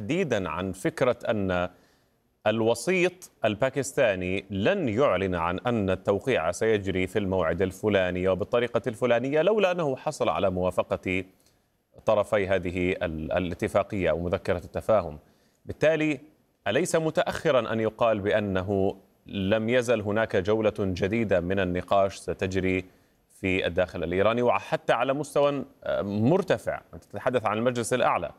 تحديدا عن فكرة أن الوسيط الباكستاني لن يعلن عن أن التوقيع سيجري في الموعد الفلاني وبالطريقة الفلانية لولا أنه حصل على موافقة طرفي هذه الاتفاقية أو مذكرة التفاهم. بالتالي أليس متأخرا أن يقال بأنه لم يزل هناك جولة جديدة من النقاش ستجري في الداخل الإيراني وحتى على مستوى مرتفع؟ أنت تتحدث عن المجلس الأعلى.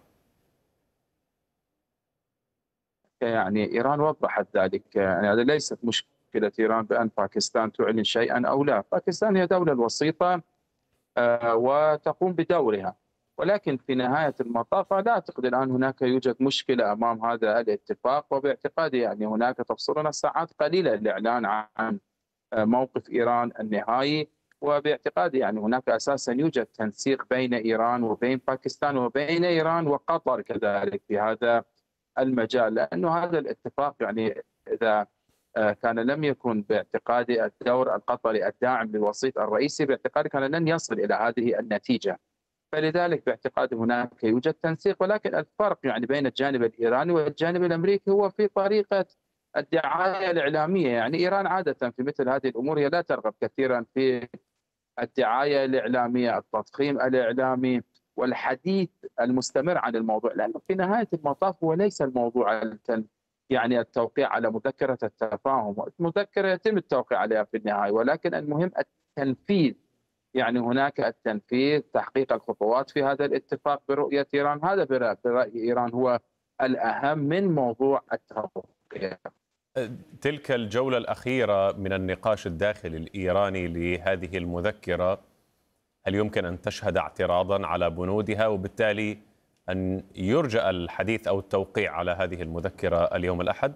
يعني إيران وضحت ذلك، يعني هذا ليست مشكلة إيران بأن باكستان تعلن شيئا أو لا. باكستان هي دولة وسيطة وتقوم بدورها، ولكن في نهاية المطاف لا أعتقد الآن هناك يوجد مشكلة أمام هذا الاتفاق، وباعتقادي يعني هناك تفصلنا ساعات قليلة للإعلان عن موقف إيران النهائي. وباعتقادي يعني هناك أساسا يوجد تنسيق بين إيران وبين باكستان وبين إيران وقطر كذلك في هذا المجال، لأنه هذا الاتفاق يعني إذا كان لم يكن باعتقادي الدور القطري الداعم للوسيط الرئيسي، باعتقادي كان لن يصل إلى هذه النتيجة. فلذلك باعتقادي هناك يوجد تنسيق، ولكن الفرق يعني بين الجانب الإيراني والجانب الأمريكي هو في طريقة الدعاية الإعلامية. يعني إيران عادة في مثل هذه الأمور هي لا ترغب كثيرا في الدعاية الإعلامية، التضخيم الإعلامي والحديث المستمر عن الموضوع، لأنه في نهاية المطاف هو ليس الموضوع يعني التوقيع على مذكرة التفاهم. المذكرة يتم التوقيع عليها في النهاية، ولكن المهم التنفيذ. يعني هناك التنفيذ، تحقيق الخطوات في هذا الاتفاق برؤية إيران، هذا برأي إيران هو الأهم من موضوع التوقيع. تلك الجولة الأخيرة من النقاش الداخلي الإيراني لهذه المذكرة هل يمكن أن تشهد اعتراضا على بنودها وبالتالي أن يرجى الحديث أو التوقيع على هذه المذكرة اليوم الأحد؟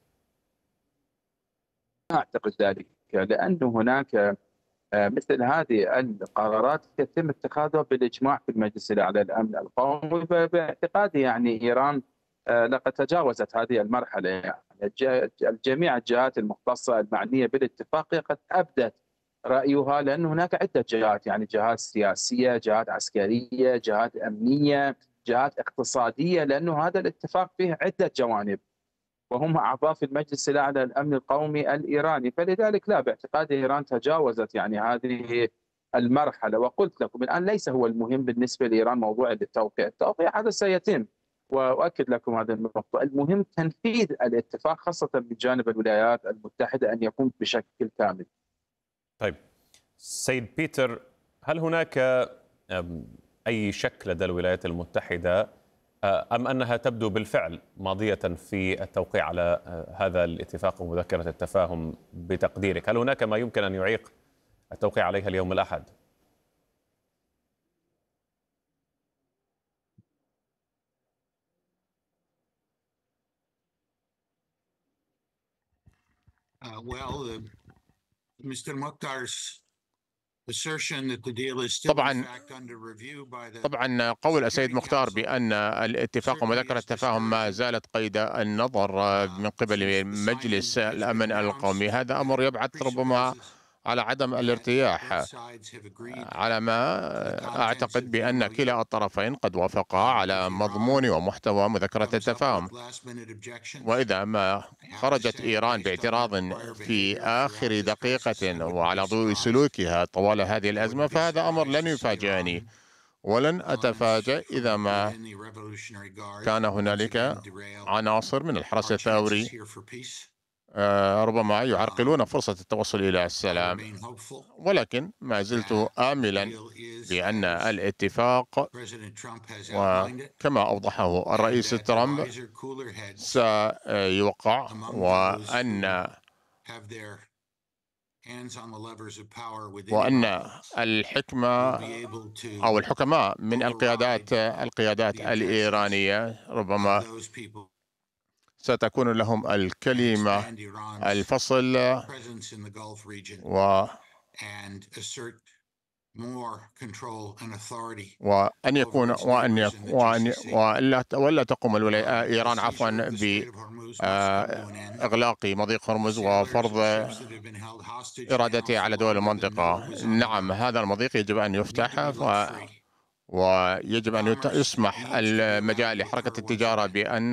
أعتقد ذلك، لأن هناك مثل هذه القرارات يتم اتخاذها بالإجماع في المجلس الأعلى للأمن القومي. باعتقادي يعني إيران لقد تجاوزت هذه المرحلة. يعني جميع الجهات المختصة المعنية بالاتفاق قد أبدت رأيها، لأن هناك عدة جهات، يعني جهات سياسية، جهات عسكرية، جهات أمنية، جهات اقتصادية، لأنه هذا الاتفاق فيه عدة جوانب وهم أعضاء في المجلس الأعلى للأمن القومي الإيراني. فلذلك لا، باعتقاد إيران تجاوزت يعني هذه المرحلة. وقلت لكم الآن ليس هو المهم بالنسبة لإيران موضوع التوقيع هذا سيتم، وأؤكد لكم هذا النقطة. المهم تنفيذ الاتفاق، خاصة من جانب الولايات المتحدة أن يكون بشكل كامل. طيب سيد بيتر، هل هناك أي شك لدى الولايات المتحدة أم أنها تبدو بالفعل ماضية في التوقيع على هذا الاتفاق ومذكرة التفاهم بتقديرك؟ هل هناك ما يمكن أن يعيق التوقيع عليها اليوم الأحد؟ طبعا قول السيد مختار بأن الاتفاق ومذكرة التفاهم ما زالت قيد النظر من قبل مجلس الأمن القومي، هذا أمر يبعث ربما على عدم الارتياح، على ما أعتقد بأن كلا الطرفين قد وافقا على مضمون ومحتوى مذكرة التفاهم. وإذا ما خرجت إيران باعتراض في آخر دقيقة وعلى ضوء سلوكها طوال هذه الأزمة فهذا أمر لن يفاجئني، ولن أتفاجأ إذا ما كان هنالك عناصر من الحرس الثوري ربما يعرقلون فرصة التوصل إلى السلام. ولكن ما زلت آملا بأن الاتفاق، وكما أوضحه الرئيس ترامب، سيوقع، وأن الحكمة أو الحكماء من القيادات الإيرانية ربما ستكون لهم الكلمة الفصل، وأن يكون ولا تقوم إيران بإغلاق مضيق هرمز وفرض إرادتها على دول المنطقة. نعم، هذا المضيق يجب أن يفتح، ويجب أن يسمح المجال لحركة التجارة بأن